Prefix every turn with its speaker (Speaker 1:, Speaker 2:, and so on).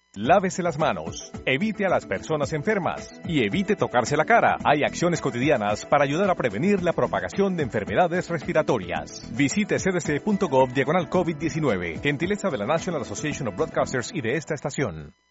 Speaker 1: Lávese las manos, evite a las personas enfermas y evite tocarse la cara. Hay acciones cotidianas para ayudar a prevenir la propagación de enfermedades respiratorias. Visite cdc.gov/COVID-19, gentileza de la National Association of Broadcasters y de esta estación.